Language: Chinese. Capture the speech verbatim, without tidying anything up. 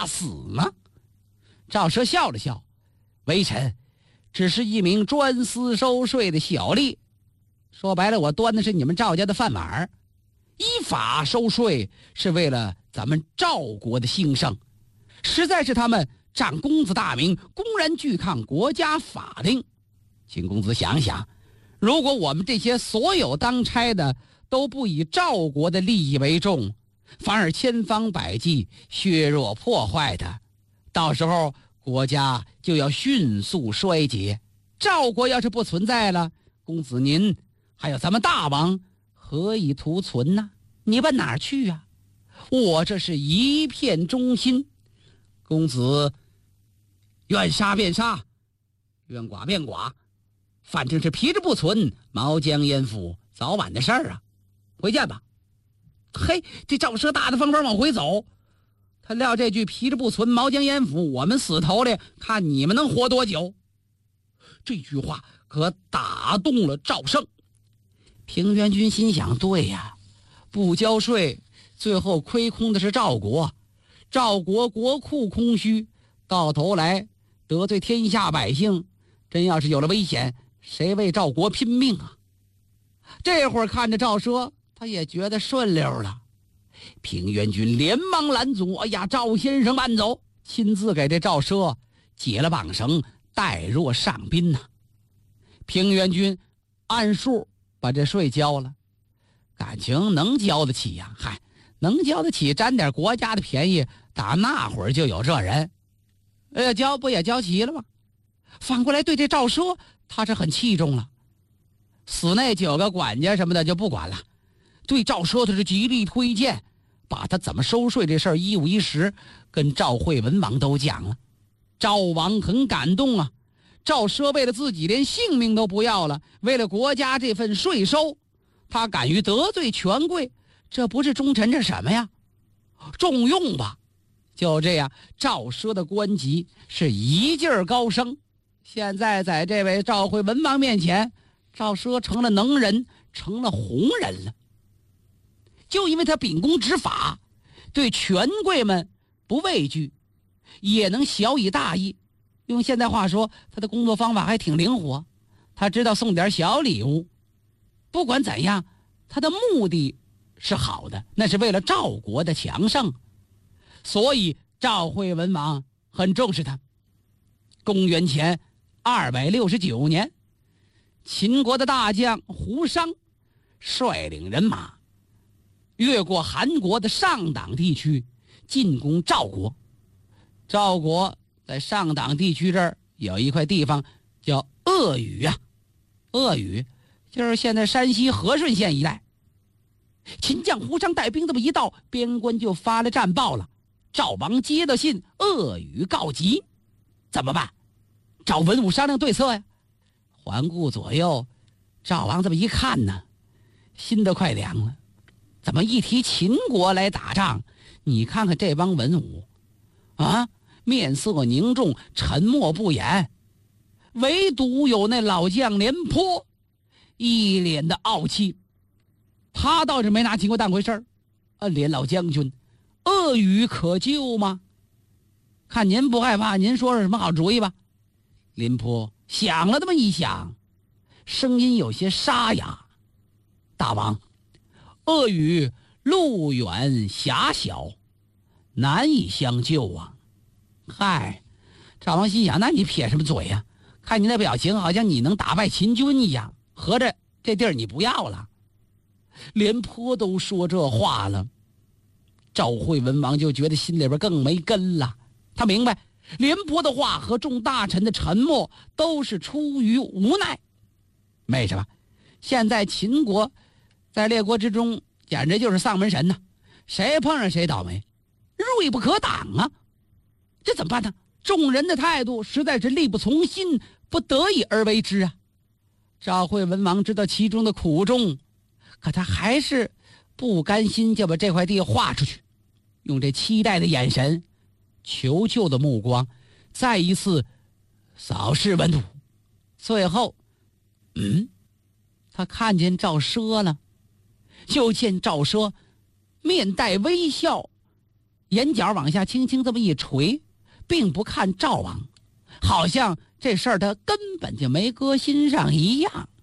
怕死吗？赵奢笑了笑，微臣只是一名专司收税的小吏，说白了，我端的是你们赵家的饭碗，依法收税是为了咱们赵国的兴盛，实在是他们长公子大名，公然拒抗国家法令。请公子想想，如果我们这些所有当差的都不以赵国的利益为重，反而千方百计削弱破坏的，到时候国家就要迅速衰竭。赵国要是不存在了，公子您还有咱们大王何以图存呢？你奔哪儿去啊？我这是一片忠心，公子愿杀便杀，愿剐便剐，反正是皮之不存，毛将焉附，早晚的事儿啊。回见吧。嘿，这赵奢大大方方往回走，他料这句皮之不存，毛将焉附，我们死头里，看你们能活多久。这句话可打动了赵胜。平原君心想，对呀，不交税，最后亏空的是赵国，赵国国库空虚，到头来得罪天下百姓，真要是有了危险，谁为赵国拼命啊？这会儿看着赵奢，他也觉得顺溜了。平原君连忙拦阻，哎呀，赵先生慢走，亲自给这赵奢解了绑绳，带若上宾呐、啊。平原君按数把这税交了，感情能交得起呀、啊？嗨，能交得起，占点国家的便宜，打那会儿就有这人。呃，交不也交齐了吗？反过来对这赵奢，他是很器重了。死那九个管家什么的就不管了，对赵奢他是极力推荐，把他怎么收税这事儿一五一十跟赵惠文王都讲了。赵王很感动啊，赵奢为了自己连性命都不要了，为了国家这份税收，他敢于得罪权贵，这不是忠臣这什么呀？重用吧。就这样，赵奢的官级是一劲儿高升。现在在这位赵惠文王面前，赵奢成了能人，成了红人了。就因为他秉公执法，对权贵们不畏惧，也能晓以大义。用现代话说，他的工作方法还挺灵活，他知道送点小礼物。不管怎样，他的目的是好的，那是为了赵国的强盛。所以赵惠文王很重视他。公元前二百六十九年，秦国的大将胡商率领人马越过韩国的上党地区，进攻赵国。赵国在上党地区这儿有一块地方叫鄂宇啊，鄂宇就是现在山西和顺县一带。秦将胡商带兵这么一到，边关就发了战报了。赵王接到信，鄂宇告急，怎么办？找文武商量对策呀。环顾左右，赵王这么一看呢，心都快凉了。怎么一提秦国来打仗，你看看这帮文武啊，面色凝重，沉默不言，唯独有那老将廉颇一脸的傲气。他倒是没拿秦国当回事儿。啊，廉老将军，鄂宇可救吗？看您不害怕，您说说什么好主意吧。廉颇想了那么一想，声音有些沙哑。大王，鄂宇路远狭小，难以相救啊。嗨，赵王心想，那你撇什么嘴呀、啊？看你那表情，好像你能打败秦军一样，合着这地儿你不要了。廉颇都说这话了，赵惠文王就觉得心里边更没根了。他明白廉颇的话和众大臣的沉默都是出于无奈。为什么？现在秦国在列国之中简直就是丧门神呢，谁碰上谁倒霉，锐不可挡啊！这怎么办呢？众人的态度实在是力不从心，不得已而为之啊。赵惠文王知道其中的苦衷，可他还是不甘心，就把这块地划出去，用这期待的眼神、求救的目光再一次扫视文武。最后嗯他看见赵奢了，就见赵奢面带微笑， 眼角往下轻轻这么一垂，并不看赵王，好像这事儿他根本就没搁心上一样。